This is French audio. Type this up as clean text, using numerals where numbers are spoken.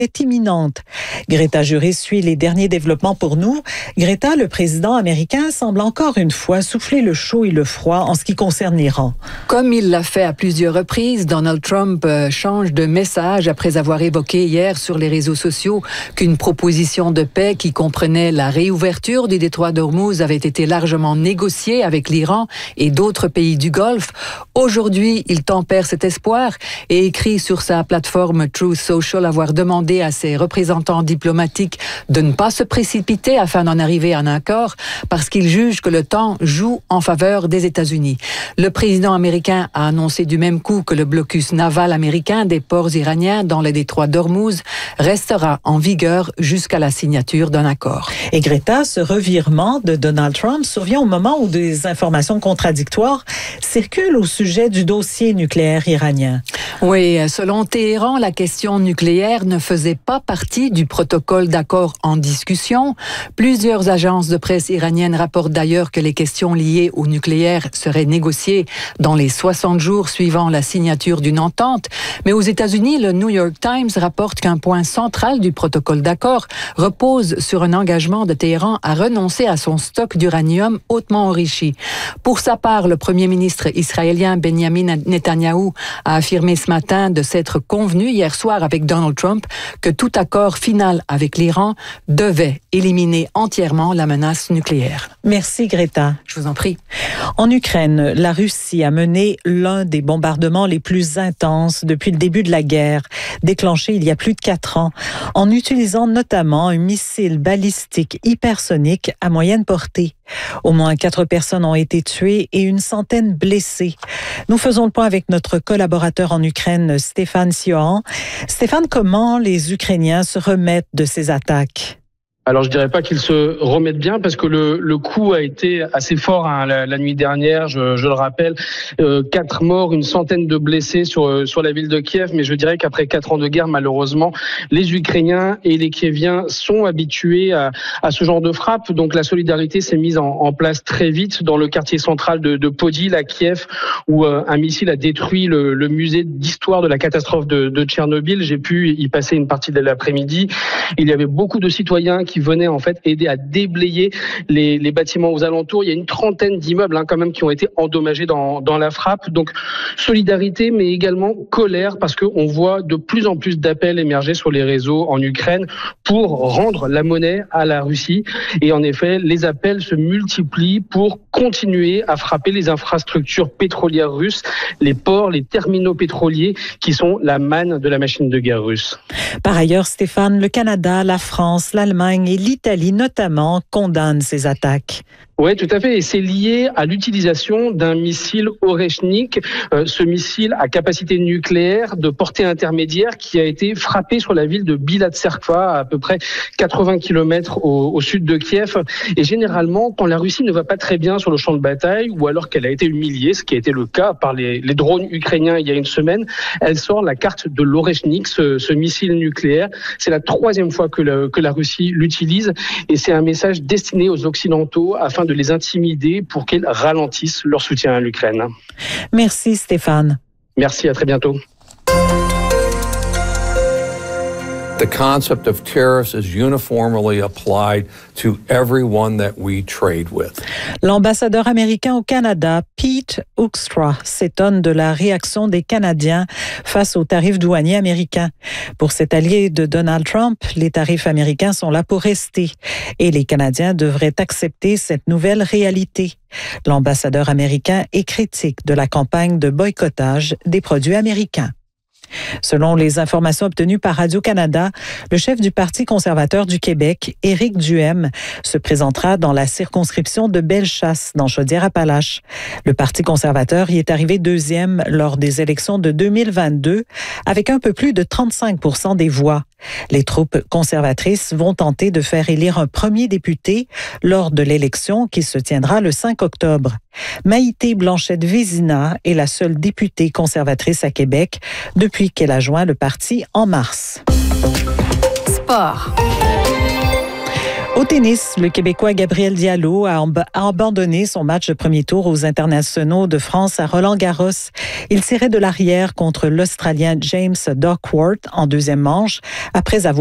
est imminente. Greta Juris suit les derniers développements pour nous. Greta, le président américain, semble encore une fois souffler le chaud et le froid en ce qui concerne l'Iran. Comme il l'a fait à plusieurs reprises, Donald Trump change de message après avoir évoqué hier sur les réseaux sociaux qu'une proposition de paix qui comprenait la réouverture du détroit d'Ormuz avait été largement négociée avec l'Iran et d'autres pays du Golfe. Aujourd'hui, il tempère cet espoir et écrit sur sa plateforme Truth Social avoir demandé à ses représentants diplomatiques de ne pas se précipiter afin d'en arriver à un accord parce qu'il juge que le temps joue en faveur des États-Unis. Le président américain a annoncé du même coup que le blocus naval américain des ports iraniens dans le détroit d'Ormuz restera en vigueur jusqu'à la signature d'un accord. Et Greta, ce revirement de Donald Trump survient au moment où des informations contradictoires circulent au sujet du dossier nucléaire iranien. Oui, selon Téhéran, la question nucléaire ne faisait pas partie du protocole d'accord en discussion. Plusieurs agences de presse iraniennes rapportent d'ailleurs que les questions liées au nucléaire seraient négociées dans les 60 jours suivant la signature d'une entente. Mais aux États-Unis, le New York Times rapporte qu'un point central du protocole d'accord repose sur un engagement de Téhéran à renoncer à son stock d'uranium hautement enrichi. Pour sa part, le premier ministre israélien Benjamin Netanyahou a affirmé ce matin de s'être convenu hier soir avec Donald Trump que tout accord final avec l'Iran devait éliminer entièrement la menace nucléaire. Merci Greta. Je vous en prie. En Ukraine, la Russie a mené l'un des bombardements les plus intenses depuis le début de la guerre, déclenché il y a plus de 4 ans, en utilisant notamment un missile balistique hypersonique à moyenne portée. Au moins 4 personnes ont été tuées et une centaine blessées. Nous faisons le point avec notre collaborateur en Ukraine, Stéphane Siohan. Stéphane, comment les Ukrainiens se remettent de ces attaques? Alors, je dirais pas qu'ils se remettent bien parce que le coup a été assez fort la nuit dernière. Je le rappelle, 4 morts, une centaine de blessés sur la ville de Kiev. Mais je dirais qu'après 4 ans de guerre, malheureusement, les Ukrainiens et les Kieviens sont habitués à ce genre de frappe. Donc, la solidarité s'est mise en place très vite dans le quartier central de Podil à Kiev, où un missile a détruit le musée d'histoire de la catastrophe de Tchernobyl. J'ai pu y passer une partie de l'après-midi. Il y avait beaucoup de citoyens qui venaient en fait aider à déblayer les bâtiments aux alentours. Il y a une trentaine d'immeubles quand même qui ont été endommagés dans la frappe. Donc solidarité, mais également colère parce qu'on voit de plus en plus d'appels émerger sur les réseaux en Ukraine pour rendre la monnaie à la Russie. Et en effet, les appels se multiplient pour continuer à frapper les infrastructures pétrolières russes, les ports, les terminaux pétroliers qui sont la manne de la machine de guerre russe. Par ailleurs, Stéphane, le Canada, la France, l'Allemagne et l'Italie notamment condamnent ces attaques. Oui, tout à fait. Et c'est lié à l'utilisation d'un missile Oreshnik, ce missile à capacité nucléaire de portée intermédiaire qui a été frappé sur la ville de Bilatserkva, à peu près 80 km au sud de Kiev. Et généralement, quand la Russie ne va pas très bien sur le champ de bataille ou alors qu'elle a été humiliée, ce qui a été le cas par les drones ukrainiens il y a une semaine, elle sort la carte de l'Oreshnik, ce missile nucléaire. C'est la 3e fois que la Russie l'utilise et c'est un message destiné aux Occidentaux afin de les intimider pour qu'ils ralentissent leur soutien à l'Ukraine. Merci Stéphane. Merci, à très bientôt. The concept of tariffs is uniformly applied to everyone that we trade with. L'ambassadeur américain au Canada, Pete Hoekstra, s'étonne de la réaction des Canadiens face aux tarifs douaniers américains. Pour cet allié de Donald Trump, les tarifs américains sont là pour rester et les Canadiens devraient accepter cette nouvelle réalité. L'ambassadeur américain est critique de la campagne de boycottage des produits américains. Selon les informations obtenues par Radio-Canada, le chef du Parti conservateur du Québec, Éric Duhem, se présentera dans la circonscription de Bellechasse, dans Chaudière-Appalaches. Le Parti conservateur y est arrivé 2e lors des élections de 2022, avec un peu plus de 35% des voix. Les troupes conservatrices vont tenter de faire élire un premier député lors de l'élection qui se tiendra le 5 octobre. Maïté Blanchette-Vézina est la seule députée conservatrice à Québec depuis qu'elle a joint le parti en mars. Sport. Au tennis, le Québécois Gabriel Diallo a abandonné son match de premier tour aux internationaux de France à Roland-Garros. Il tirait de l'arrière contre l'Australien James Duckworth en deuxième manche après avoir